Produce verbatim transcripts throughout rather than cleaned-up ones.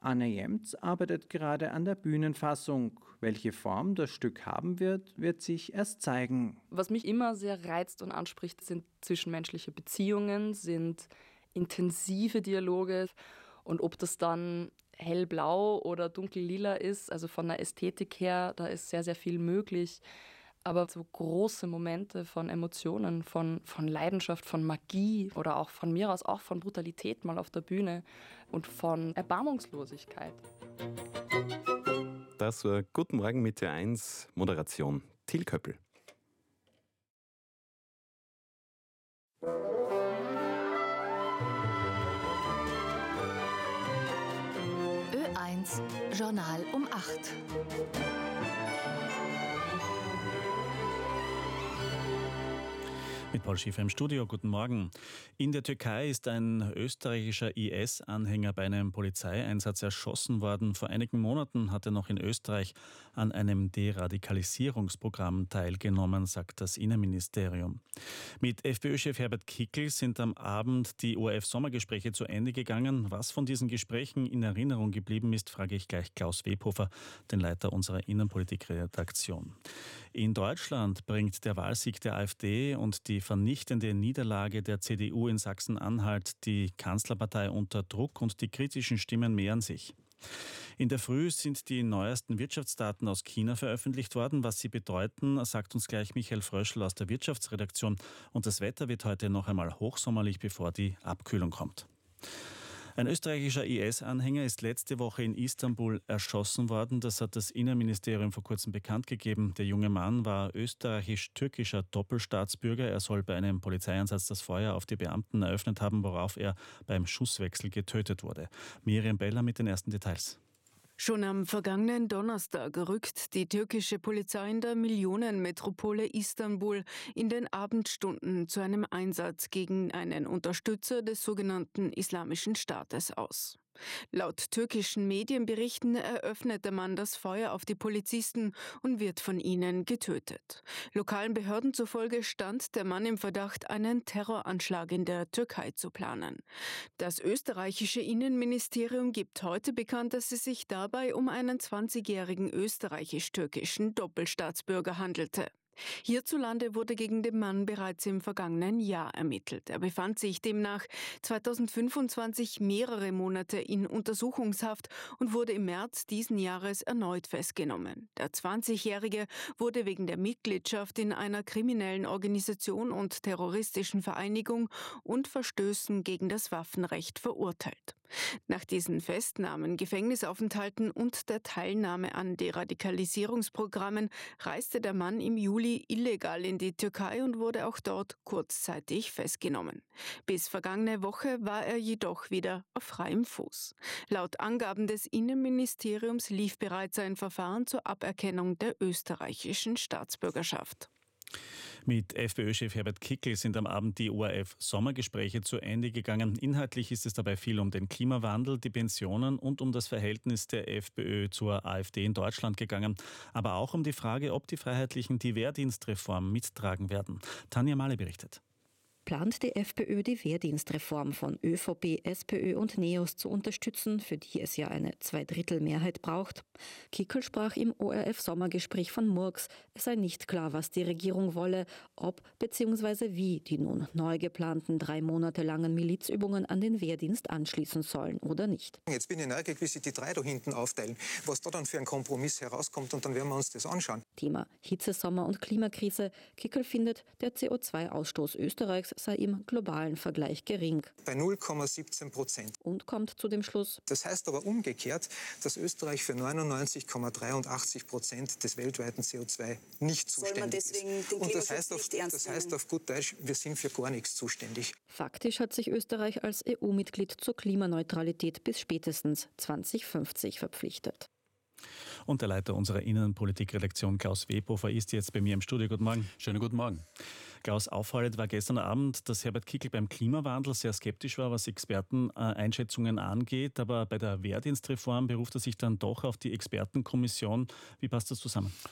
Anna Jemz arbeitet gerade an der Bühnenfassung. Welche Form das Stück haben wird, wird sich erst zeigen. Was mich immer sehr reizt und anspricht, sind zwischenmenschliche Beziehungen, sind intensive Dialoge. Und ob das dann hellblau oder dunkellila ist, also von der Ästhetik her, da ist sehr, sehr viel möglich. Aber so große Momente von Emotionen, von, von Leidenschaft, von Magie oder auch von mir aus auch von Brutalität mal auf der Bühne und von Erbarmungslosigkeit. Das war Guten Morgen mit T eins, Moderation Till Köppel. Ö eins Journal um acht. Mit Paul Schäfer im Studio, guten Morgen. In der Türkei ist ein österreichischer I S-Anhänger bei einem Polizeieinsatz erschossen worden. Vor einigen Monaten hat er noch in Österreich an einem Deradikalisierungsprogramm teilgenommen, sagt das Innenministerium. Mit FPÖ-Chef Herbert Kickl sind am Abend die O R F-Sommergespräche zu Ende gegangen. Was von diesen Gesprächen in Erinnerung geblieben ist, frage ich gleich Klaus Webhofer, den Leiter unserer Innenpolitik-Redaktion. In Deutschland bringt der Wahlsieg der AfD und die vernichtende Niederlage der C D U in Sachsen-Anhalt die Kanzlerpartei unter Druck und die kritischen Stimmen mehren sich. In der Früh sind die neuesten Wirtschaftsdaten aus China veröffentlicht worden. Was sie bedeuten, sagt uns gleich Michael Fröschl aus der Wirtschaftsredaktion. Und das Wetter wird heute noch einmal hochsommerlich, bevor die Abkühlung kommt. Ein österreichischer I S-Anhänger ist letzte Woche in Istanbul erschossen worden. Das hat das Innenministerium vor kurzem bekannt gegeben. Der junge Mann war österreichisch-türkischer Doppelstaatsbürger. Er soll bei einem Polizeieinsatz das Feuer auf die Beamten eröffnet haben, worauf er beim Schusswechsel getötet wurde. Miriam Beller mit den ersten Details. Schon am vergangenen Donnerstag rückt die türkische Polizei in der Millionenmetropole Istanbul in den Abendstunden zu einem Einsatz gegen einen Unterstützer des sogenannten Islamischen Staates aus. Laut türkischen Medienberichten eröffnet der Mann das Feuer auf die Polizisten und wird von ihnen getötet. Lokalen Behörden zufolge stand der Mann im Verdacht, einen Terroranschlag in der Türkei zu planen. Das österreichische Innenministerium gibt heute bekannt, dass es sich dabei um einen zwanzigjährigen österreichisch-türkischen Doppelstaatsbürger handelte. Hierzulande wurde gegen den Mann bereits im vergangenen Jahr ermittelt. Er befand sich demnach zweitausendfünfundzwanzig mehrere Monate in Untersuchungshaft und wurde im März diesen Jahres erneut festgenommen. Der zwanzigjährige wurde wegen der Mitgliedschaft in einer kriminellen Organisation und terroristischen Vereinigung und Verstößen gegen das Waffenrecht verurteilt. Nach diesen Festnahmen, Gefängnisaufenthalten und der Teilnahme an Deradikalisierungsprogrammen reiste der Mann im Juli illegal in die Türkei und wurde auch dort kurzzeitig festgenommen. Bis vergangene Woche war er jedoch wieder auf freiem Fuß. Laut Angaben des Innenministeriums lief bereits ein Verfahren zur Aberkennung der österreichischen Staatsbürgerschaft. Mit FPÖ-Chef Herbert Kickl sind am Abend die O R F-Sommergespräche zu Ende gegangen. Inhaltlich ist es dabei viel um den Klimawandel, die Pensionen und um das Verhältnis der FPÖ zur AfD in Deutschland gegangen. Aber auch um die Frage, ob die Freiheitlichen die Wehrdienstreform mittragen werden. Tanja Mahle berichtet. Plant die FPÖ, die Wehrdienstreform von ÖVP, SPÖ und NEOS zu unterstützen, für die es ja eine Zweidrittelmehrheit braucht? Kickl sprach im O R F-Sommergespräch von Murks. Es sei nicht klar, was die Regierung wolle, ob bzw. wie die nun neu geplanten drei Monate langen Milizübungen an den Wehrdienst anschließen sollen oder nicht. Jetzt bin ich neugierig, wie sich die drei da hinten aufteilen, was da dann für ein Kompromiss herauskommt, und dann werden wir uns das anschauen. Thema Hitze, Sommer und Klimakrise. Kickl findet, der C O zwei Ausstoß Österreichs sei im globalen Vergleich gering. Bei null Komma siebzehn Prozent. Und kommt zu dem Schluss. Das heißt aber umgekehrt, dass Österreich für neunundneunzig Komma dreiundachtzig Prozent des weltweiten C O zwei nicht zuständig ist. Und das heißt, auf, das heißt auf gut Deutsch, wir sind für gar nichts zuständig. Faktisch hat sich Österreich als E U-Mitglied zur Klimaneutralität bis spätestens zweitausendfünfzig verpflichtet. Und der Leiter unserer Innenpolitik-Redaktion, Klaus Webhofer, ist jetzt bei mir im Studio. Guten Morgen. Schönen guten Morgen. Klaus, auffallend war gestern Abend, dass Herbert Kickl beim Klimawandel sehr skeptisch war, was Experteneinschätzungen angeht. Aber bei der Wehrdienstreform beruft er sich dann doch auf die Expertenkommission. Wie passt das zusammen?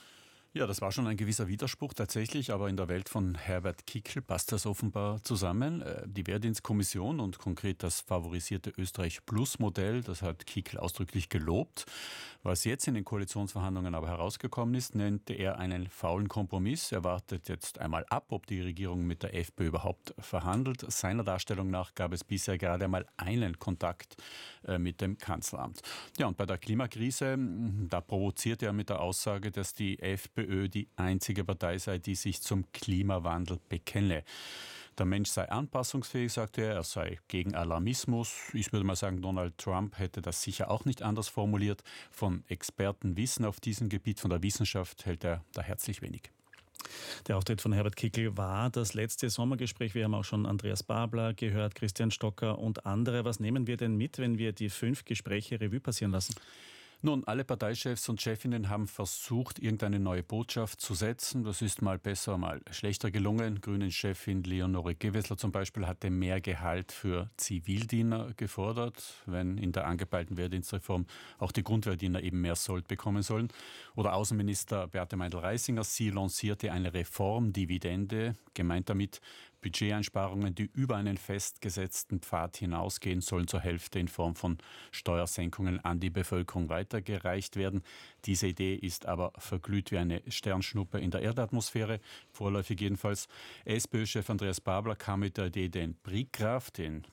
Ja, das war schon ein gewisser Widerspruch tatsächlich, aber in der Welt von Herbert Kickl passt das offenbar zusammen. Die Wehrdienstkommission und konkret das favorisierte Österreich-Plus-Modell, das hat Kickl ausdrücklich gelobt. Was jetzt in den Koalitionsverhandlungen aber herausgekommen ist, nannte er einen faulen Kompromiss. Er wartet jetzt einmal ab, ob die Regierung mit der FPÖ überhaupt verhandelt. Seiner Darstellung nach gab es bisher gerade einmal einen Kontakt mit dem Kanzleramt. Ja, und bei der Klimakrise, da provoziert er mit der Aussage, dass die FPÖ die einzige Partei sei, die sich zum Klimawandel bekenne. Der Mensch sei anpassungsfähig, sagte er, er sei gegen Alarmismus. Ich würde mal sagen, Donald Trump hätte das sicher auch nicht anders formuliert. Von Expertenwissen auf diesem Gebiet, von der Wissenschaft, hält er da herzlich wenig. Der Auftritt von Herbert Kickl war das letzte Sommergespräch. Wir haben auch schon Andreas Babler gehört, Christian Stocker und andere. Was nehmen wir denn mit, wenn wir die fünf Gespräche Revue passieren lassen? Nun, alle Parteichefs und Chefinnen haben versucht, irgendeine neue Botschaft zu setzen. Das ist mal besser, mal schlechter gelungen. Grünen-Chefin Leonore Gewessler zum Beispiel hatte mehr Gehalt für Zivildiener gefordert, wenn in der angepeilten Wehrdienstreform auch die Grundwehrdiener eben mehr Sold bekommen sollen. Oder Außenminister Beate Meindl-Reisinger, sie lancierte eine Reformdividende, gemeint damit Budgeteinsparungen, die über einen festgesetzten Pfad hinausgehen, sollen zur Hälfte in Form von Steuersenkungen an die Bevölkerung weitergereicht werden. Diese Idee ist aber verglüht wie eine Sternschnuppe in der Erdatmosphäre, vorläufig jedenfalls. SPÖ-Chef Andreas Babler kam mit der Idee, den BRICRAF, den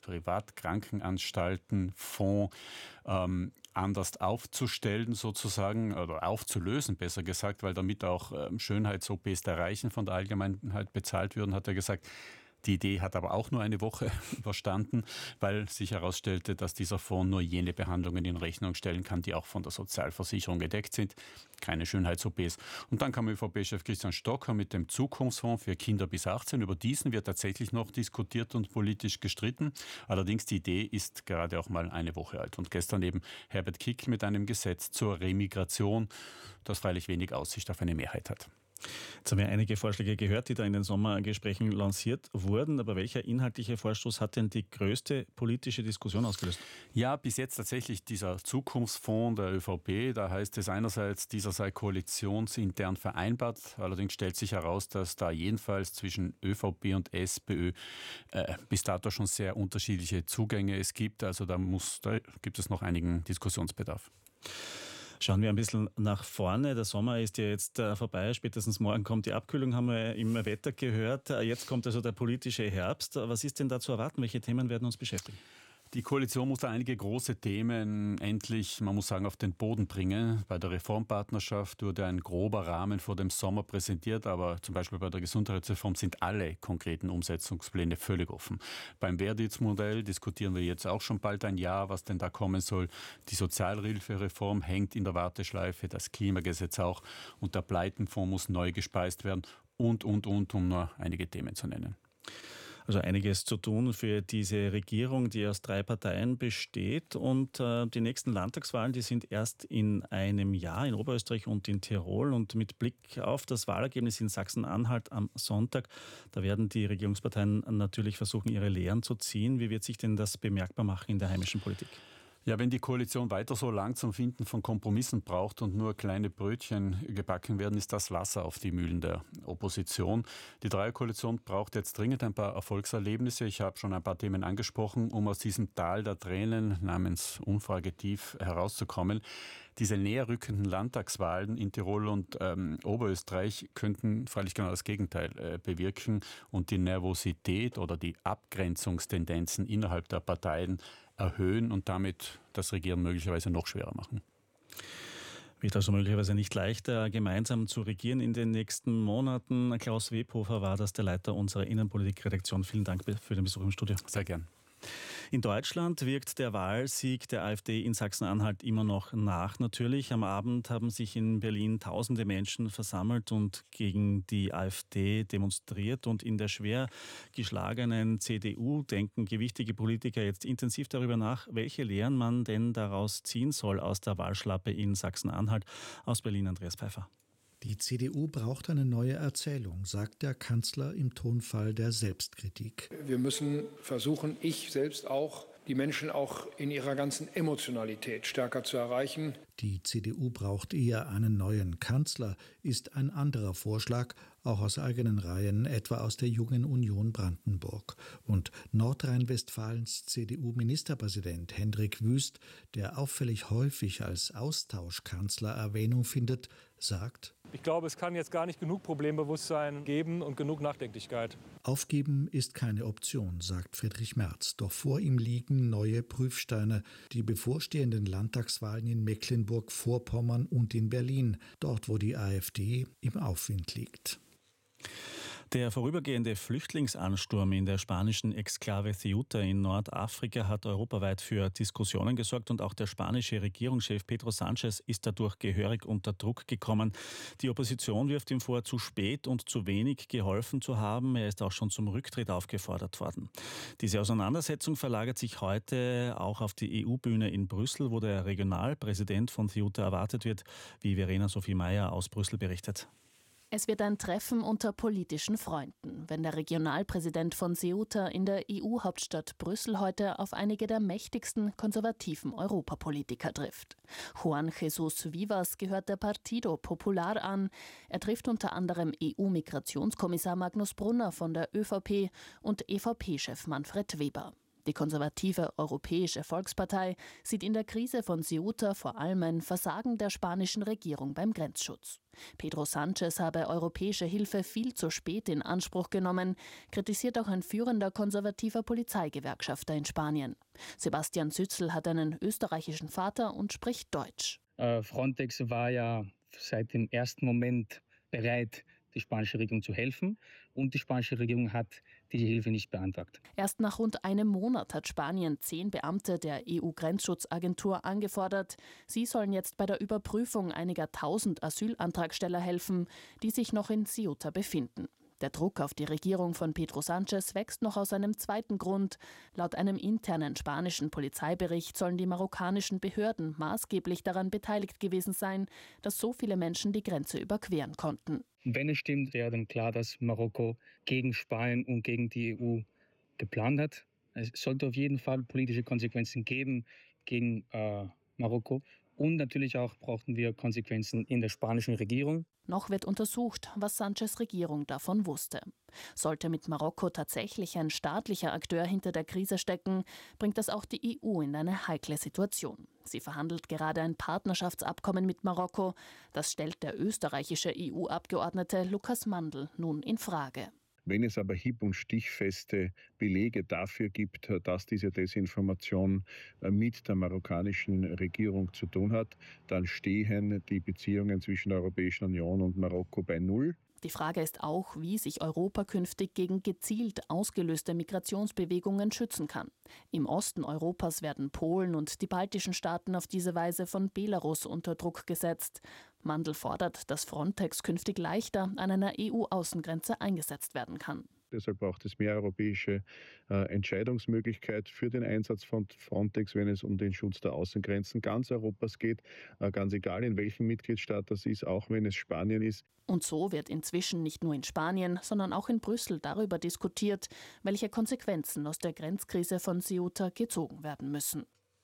Privatkrankenanstaltenfonds, ähm, anders aufzustellen sozusagen, oder aufzulösen, besser gesagt, weil damit auch ähm, Schönheits-O Ps der Reichen von der Allgemeinheit bezahlt würden, hat er gesagt. Die Idee hat aber auch nur eine Woche überstanden, weil sich herausstellte, dass dieser Fonds nur jene Behandlungen in Rechnung stellen kann, die auch von der Sozialversicherung gedeckt sind, keine Schönheits-O Ps. Und dann kam ÖVP-Chef Christian Stocker mit dem Zukunftsfonds für Kinder bis achtzehn. Über diesen wird tatsächlich noch diskutiert und politisch gestritten. Allerdings die Idee ist gerade auch mal eine Woche alt. Und gestern eben Herbert Kickl mit einem Gesetz zur Remigration, das freilich wenig Aussicht auf eine Mehrheit hat. Jetzt haben wir einige Vorschläge gehört, die da in den Sommergesprächen lanciert wurden. Aber welcher inhaltliche Vorstoß hat denn die größte politische Diskussion ausgelöst? Ja, bis jetzt tatsächlich dieser Zukunftsfonds der ÖVP. Da heißt es einerseits, dieser sei koalitionsintern vereinbart. Allerdings stellt sich heraus, dass da jedenfalls zwischen ÖVP und SPÖ äh, bis dato schon sehr unterschiedliche Zugänge es gibt. Also da, muss, da gibt es noch einigen Diskussionsbedarf. Schauen wir ein bisschen nach vorne. Der Sommer ist ja jetzt äh, vorbei. Spätestens morgen kommt die Abkühlung, haben wir im Wetter gehört. Jetzt kommt also der politische Herbst. Was ist denn da zu erwarten? Welche Themen werden uns beschäftigen? Die Koalition muss da einige große Themen endlich, man muss sagen, auf den Boden bringen. Bei der Reformpartnerschaft wurde ein grober Rahmen vor dem Sommer präsentiert, aber zum Beispiel bei der Gesundheitsreform sind alle konkreten Umsetzungspläne völlig offen. Beim Wehrdienstmodell diskutieren wir jetzt auch schon bald ein Jahr, was denn da kommen soll. Die Sozialhilfereform hängt in der Warteschleife, das Klimagesetz auch und der Pleitenfonds muss neu gespeist werden und, und, und, um nur einige Themen zu nennen. Also einiges zu tun für diese Regierung, die aus drei Parteien besteht. Und äh, die nächsten Landtagswahlen, die sind erst in einem Jahr in Oberösterreich und in Tirol. Und mit Blick auf das Wahlergebnis in Sachsen-Anhalt am Sonntag, da werden die Regierungsparteien natürlich versuchen, ihre Lehren zu ziehen. Wie wird sich denn das bemerkbar machen in der heimischen Politik? Ja, wenn die Koalition weiter so lang zum Finden von Kompromissen braucht und nur kleine Brötchen gebacken werden, ist das Wasser auf die Mühlen der Opposition. Die Dreierkoalition braucht jetzt dringend ein paar Erfolgserlebnisse. Ich habe schon ein paar Themen angesprochen, um aus diesem Tal der Tränen namens Umfragetief herauszukommen. Diese näherrückenden Landtagswahlen in Tirol und ähm, Oberösterreich könnten freilich genau das Gegenteil äh, bewirken und die Nervosität oder die Abgrenzungstendenzen innerhalb der Parteien erhöhen und damit das Regieren möglicherweise noch schwerer machen. Wird also möglicherweise nicht leichter, gemeinsam zu regieren in den nächsten Monaten. Klaus Webhofer war das, der Leiter unserer Innenpolitikredaktion. Vielen Dank für den Besuch im Studio. Sehr gern. In Deutschland wirkt der Wahlsieg der AfD in Sachsen-Anhalt immer noch nach. Natürlich, am Abend haben sich in Berlin tausende Menschen versammelt und gegen die AfD demonstriert. Und in der schwer geschlagenen C D U denken gewichtige Politiker jetzt intensiv darüber nach, welche Lehren man denn daraus ziehen soll aus der Wahlschlappe in Sachsen-Anhalt. Aus Berlin Andreas Pfeiffer. Die C D U braucht eine neue Erzählung, sagt der Kanzler im Tonfall der Selbstkritik. Wir müssen versuchen, ich selbst auch, die Menschen auch in ihrer ganzen Emotionalität stärker zu erreichen. Die C D U braucht eher einen neuen Kanzler, ist ein anderer Vorschlag, auch aus eigenen Reihen, etwa aus der Jungen Union Brandenburg. Und Nordrhein-Westfalens C D U-Ministerpräsident Hendrik Wüst, der auffällig häufig als Austauschkanzler Erwähnung findet, sagt: Ich glaube, es kann jetzt gar nicht genug Problembewusstsein geben und genug Nachdenklichkeit. Aufgeben ist keine Option, sagt Friedrich Merz. Doch vor ihm liegen neue Prüfsteine, die bevorstehenden Landtagswahlen in Mecklenburg-Vorpommern und in Berlin, dort wo die AfD im Aufwind liegt. Der vorübergehende Flüchtlingsansturm in der spanischen Exklave Ceuta in Nordafrika hat europaweit für Diskussionen gesorgt und auch der spanische Regierungschef Pedro Sánchez ist dadurch gehörig unter Druck gekommen. Die Opposition wirft ihm vor, zu spät und zu wenig geholfen zu haben. Er ist auch schon zum Rücktritt aufgefordert worden. Diese Auseinandersetzung verlagert sich heute auch auf die E U-Bühne in Brüssel, wo der Regionalpräsident von Ceuta erwartet wird, wie Verena Sophie Meyer aus Brüssel berichtet. Es wird ein Treffen unter politischen Freunden, wenn der Regionalpräsident von Ceuta in der E U-Hauptstadt Brüssel heute auf einige der mächtigsten konservativen Europapolitiker trifft. Juan Jesús Vivas gehört der Partido Popular an. Er trifft unter anderem E U-Migrationskommissar Magnus Brunner von der ÖVP und E V P-Chef Manfred Weber. Die konservative Europäische Volkspartei sieht in der Krise von Ceuta vor allem ein Versagen der spanischen Regierung beim Grenzschutz. Pedro Sánchez habe europäische Hilfe viel zu spät in Anspruch genommen, kritisiert auch ein führender konservativer Polizeigewerkschafter in Spanien. Sebastian Zützel hat einen österreichischen Vater und spricht Deutsch. Äh, Frontex war ja seit dem ersten Moment bereit, die spanische Regierung zu helfen. Und die spanische Regierung hat diese Hilfe nicht beantragt. Erst nach rund einem Monat hat Spanien zehn Beamte der E U-Grenzschutzagentur angefordert. Sie sollen jetzt bei der Überprüfung einiger tausend Asylantragsteller helfen, die sich noch in Ceuta befinden. Der Druck auf die Regierung von Pedro Sánchez wächst noch aus einem zweiten Grund. Laut einem internen spanischen Polizeibericht sollen die marokkanischen Behörden maßgeblich daran beteiligt gewesen sein, dass so viele Menschen die Grenze überqueren konnten. Wenn es stimmt, wäre dann klar, dass Marokko gegen Spanien und gegen die E U geplant hat. Es sollte auf jeden Fall politische Konsequenzen geben gegen äh, Marokko. Und natürlich auch brauchten wir Konsequenzen in der spanischen Regierung. Noch wird untersucht, was Sánchez Regierung davon wusste. Sollte mit Marokko tatsächlich ein staatlicher Akteur hinter der Krise stecken, bringt das auch die E U in eine heikle Situation. Sie verhandelt gerade ein Partnerschaftsabkommen mit Marokko. Das stellt der österreichische E U-Abgeordnete Lukas Mandl nun in Frage. Wenn es aber hieb- und stichfeste Belege dafür gibt, dass diese Desinformation mit der marokkanischen Regierung zu tun hat, dann stehen die Beziehungen zwischen der Europäischen Union und Marokko bei Null. Die Frage ist auch, wie sich Europa künftig gegen gezielt ausgelöste Migrationsbewegungen schützen kann. Im Osten Europas werden Polen und die baltischen Staaten auf diese Weise von Belarus unter Druck gesetzt. Mandl fordert, dass Frontex künftig leichter an einer E U-Außengrenze eingesetzt werden kann. Deshalb braucht es mehr europäische äh, Entscheidungsmöglichkeit für den Einsatz von Frontex, wenn es um den Schutz der Außengrenzen ganz Europas geht. Äh, ganz egal, in welchem Mitgliedstaat das ist, auch wenn es Spanien ist. Und so wird inzwischen nicht nur in Spanien, sondern auch in Brüssel darüber diskutiert, welche Konsequenzen aus der Grenzkrise von Ceuta gezogen werden müssen.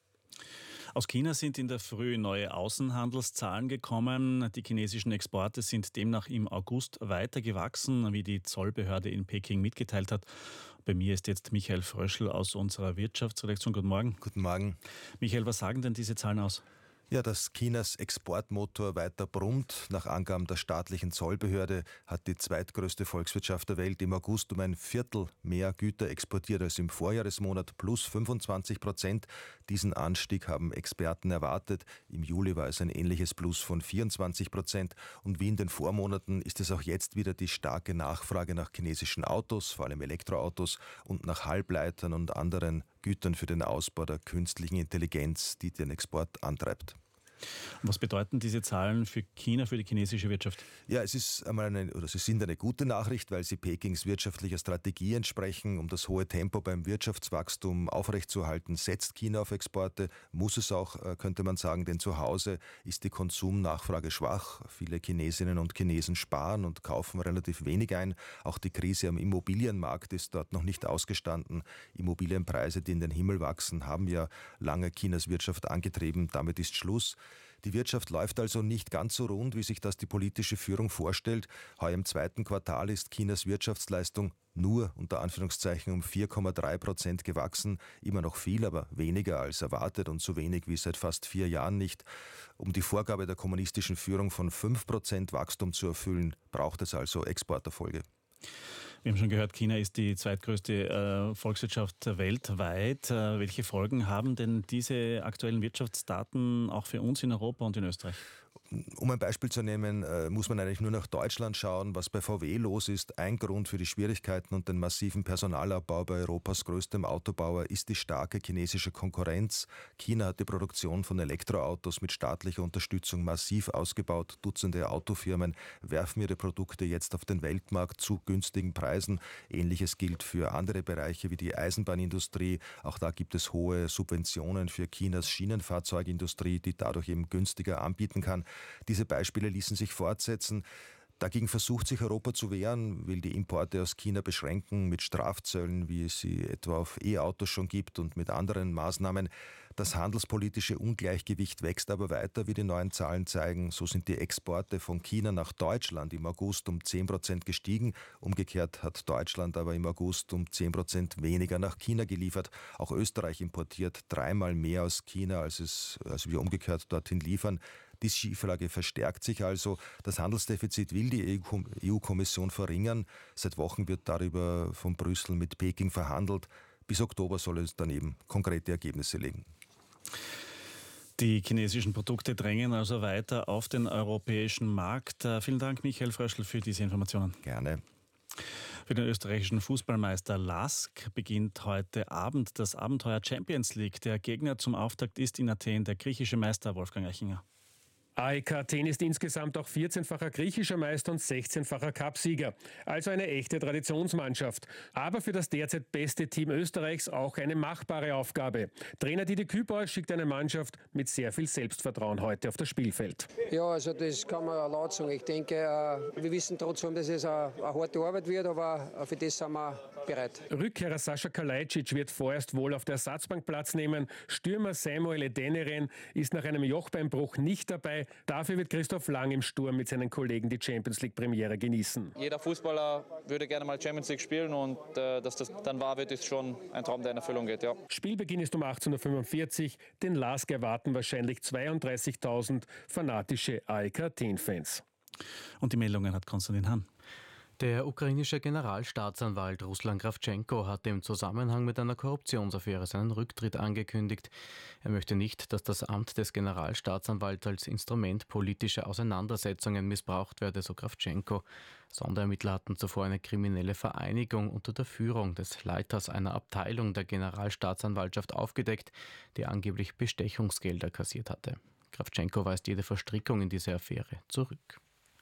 Aus China sind in der Früh neue Außenhandelszahlen gekommen. Die chinesischen Exporte sind demnach im August weiter gewachsen, wie die Zollbehörde in Peking mitgeteilt hat. Bei mir ist jetzt Michael Fröschl aus unserer Wirtschaftsredaktion. Guten Morgen. Guten Morgen. Michael, was sagen denn diese Zahlen aus? Ja, dass Chinas Exportmotor weiter brummt. Nach Angaben der staatlichen Zollbehörde hat die zweitgrößte Volkswirtschaft der Welt im August um ein Viertel mehr Güter exportiert als im Vorjahresmonat, plus fünfundzwanzig Prozent. Diesen Anstieg haben Experten erwartet. Im Juli war es ein ähnliches Plus von vierundzwanzig Prozent. Und wie in den Vormonaten ist es auch jetzt wieder die starke Nachfrage nach chinesischen Autos, vor allem Elektroautos, und nach Halbleitern und anderen Gütern für den Ausbau der künstlichen Intelligenz, die den Export antreibt. Was bedeuten diese Zahlen für China, für die chinesische Wirtschaft? Ja, es ist einmal eine, oder sie sind eine gute Nachricht, weil sie Pekings wirtschaftlicher Strategie entsprechen. Um das hohe Tempo beim Wirtschaftswachstum aufrechtzuerhalten, setzt China auf Exporte, muss es auch, könnte man sagen, denn zu Hause ist die Konsumnachfrage schwach. Viele Chinesinnen und Chinesen sparen und kaufen relativ wenig ein. Auch die Krise am Immobilienmarkt ist dort noch nicht ausgestanden. Immobilienpreise, die in den Himmel wachsen, haben ja lange Chinas Wirtschaft angetrieben. Damit ist Schluss. Die Wirtschaft läuft also nicht ganz so rund, wie sich das die politische Führung vorstellt. Heuer im zweiten Quartal ist Chinas Wirtschaftsleistung nur unter Anführungszeichen um vier Komma drei Prozent gewachsen. Immer noch viel, aber weniger als erwartet und so wenig wie seit fast vier Jahren nicht. Um die Vorgabe der kommunistischen Führung von fünf Prozent Wachstum zu erfüllen, braucht es also Exporterfolge. Wir haben schon gehört, China ist die zweitgrößte äh, Volkswirtschaft weltweit. Äh, welche Folgen haben denn diese aktuellen Wirtschaftsdaten auch für uns in Europa und in Österreich? Um ein Beispiel zu nehmen, äh, muss man eigentlich nur nach Deutschland schauen, was bei V W los ist. Ein Grund für die Schwierigkeiten und den massiven Personalabbau bei Europas größtem Autobauer ist die starke chinesische Konkurrenz. China hat die Produktion von Elektroautos mit staatlicher Unterstützung massiv ausgebaut. Dutzende Autofirmen werfen ihre Produkte jetzt auf den Weltmarkt zu günstigen Preisen. Ähnliches gilt für andere Bereiche wie die Eisenbahnindustrie. Auch da gibt es hohe Subventionen für Chinas Schienenfahrzeugindustrie, die dadurch eben günstiger anbieten kann. Diese Beispiele ließen sich fortsetzen. Dagegen versucht sich Europa zu wehren, will die Importe aus China beschränken mit Strafzöllen, wie es sie etwa auf E-Autos schon gibt und mit anderen Maßnahmen. Das handelspolitische Ungleichgewicht wächst aber weiter, wie die neuen Zahlen zeigen. So sind die Exporte von China nach Deutschland im August um zehn Prozent gestiegen. Umgekehrt hat Deutschland aber im August um zehn Prozent weniger nach China geliefert. Auch Österreich importiert dreimal mehr aus China, als, es, als wir umgekehrt dorthin liefern. Die Schieflage verstärkt sich also. Das Handelsdefizit will die E U-Kommission verringern. Seit Wochen wird darüber von Brüssel mit Peking verhandelt. Bis Oktober soll es dann eben konkrete Ergebnisse legen. Die chinesischen Produkte drängen also weiter auf den europäischen Markt. Vielen Dank, Michael Fröschl, für diese Informationen. Gerne. Für den österreichischen Fußballmeister Lask beginnt heute Abend das Abenteuer Champions League. Der Gegner zum Auftakt ist in Athen der griechische Meister Wolfgang Eichinger. A E K Athen ist insgesamt auch vierzehnfacher griechischer Meister und sechzehnfacher Cupsieger. Also eine echte Traditionsmannschaft. Aber für das derzeit beste Team Österreichs auch eine machbare Aufgabe. Trainer Didi Kübauer schickt eine Mannschaft mit sehr viel Selbstvertrauen heute auf das Spielfeld. Ja, also das kann man laut sagen. Ich denke, wir wissen trotzdem, dass es eine, eine harte Arbeit wird, aber für das sind wir bereit. Rückkehrer Sascha Kalajdzic wird vorerst wohl auf der Ersatzbank Platz nehmen. Stürmer Samuel Edeneren ist nach einem Jochbeinbruch nicht dabei. Dafür wird Christoph Lang im Sturm mit seinen Kollegen die Champions League Premiere genießen. Jeder Fußballer würde gerne mal Champions League spielen und äh, dass das dann wahr wird, ist schon ein Traum, der in Erfüllung geht. Ja. Spielbeginn ist um achtzehn Uhr fünfundvierzig. Den Lask erwarten wahrscheinlich zweiunddreißigtausend fanatische A E K Athen-Fans. Und die Meldungen hat Konstantin Hahn. Der ukrainische Generalstaatsanwalt Ruslan Krawtschenko hat im Zusammenhang mit einer Korruptionsaffäre seinen Rücktritt angekündigt. Er möchte nicht, dass das Amt des Generalstaatsanwalts als Instrument politischer Auseinandersetzungen missbraucht werde, so Krawtschenko. Sonderermittler hatten zuvor eine kriminelle Vereinigung unter der Führung des Leiters einer Abteilung der Generalstaatsanwaltschaft aufgedeckt, die angeblich Bestechungsgelder kassiert hatte. Krawtschenko weist jede Verstrickung in diese Affäre zurück.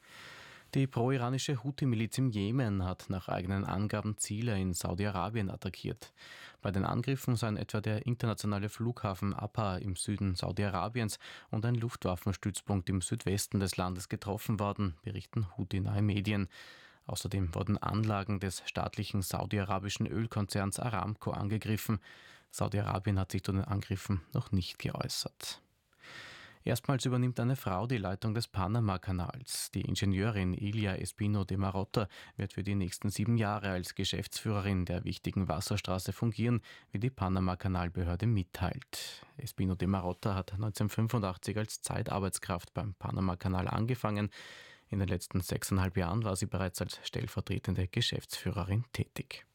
Die pro-iranische Houthi-Miliz im Jemen hat nach eigenen Angaben Ziele in Saudi-Arabien attackiert. Bei den Angriffen seien etwa der internationale Flughafen Abha im Süden Saudi-Arabiens und ein Luftwaffenstützpunkt im Südwesten des Landes getroffen worden, berichten Houthi-nahe Medien. Außerdem wurden Anlagen des staatlichen saudi-arabischen Ölkonzerns Aramco angegriffen. Saudi-Arabien hat sich zu den Angriffen noch nicht geäußert. Erstmals übernimmt eine Frau die Leitung des Panama-Kanals. Die Ingenieurin Ilia Espino de Marotta wird für die nächsten sieben Jahre als Geschäftsführerin der wichtigen Wasserstraße fungieren, wie die Panama-Kanalbehörde mitteilt. Espino de Marotta hat neunzehnhundertfünfundachtzig als Zeitarbeitskraft beim Panama-Kanal angefangen. In den letzten sechseinhalb Jahren war sie bereits als stellvertretende Geschäftsführerin tätig.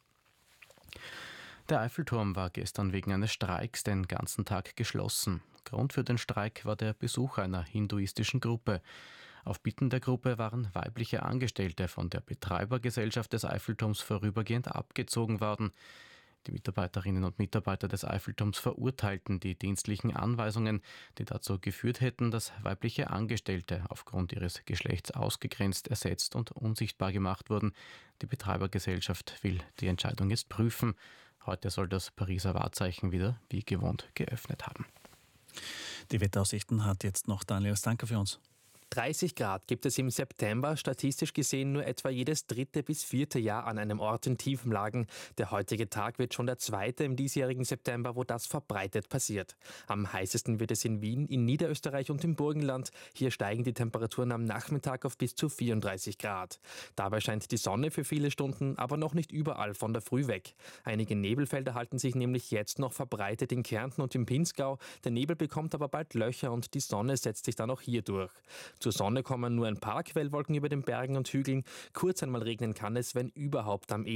Der Eiffelturm war gestern wegen eines Streiks den ganzen Tag geschlossen. Grund für den Streik war der Besuch einer hinduistischen Gruppe. Auf Bitten der Gruppe waren weibliche Angestellte von der Betreibergesellschaft des Eiffelturms vorübergehend abgezogen worden. Die Mitarbeiterinnen und Mitarbeiter des Eiffelturms verurteilten die dienstlichen Anweisungen, die dazu geführt hätten, dass weibliche Angestellte aufgrund ihres Geschlechts ausgegrenzt, ersetzt und unsichtbar gemacht wurden. Die Betreibergesellschaft will die Entscheidung jetzt prüfen. Heute soll das Pariser Wahrzeichen wieder wie gewohnt geöffnet haben. Die Wetteraussichten hat jetzt noch Daniel Stanker für uns. dreißig Grad gibt es im September, statistisch gesehen nur etwa jedes dritte bis vierte Jahr an einem Ort in Tiefenlagen. Der heutige Tag wird schon der zweite im diesjährigen September, wo das verbreitet passiert. Am heißesten wird es in Wien, in Niederösterreich und im Burgenland. Hier steigen die Temperaturen am Nachmittag auf bis zu vierunddreißig Grad. Dabei scheint die Sonne für viele Stunden, aber noch nicht überall von der Früh weg. Einige Nebelfelder halten sich nämlich jetzt noch verbreitet in Kärnten und im Pinzgau. Der Nebel bekommt aber bald Löcher und die Sonne setzt sich dann auch hier durch. Zur Sonne kommen nur ein paar Quellwolken über den Bergen und Hügeln. Kurz einmal regnen kann es, wenn überhaupt am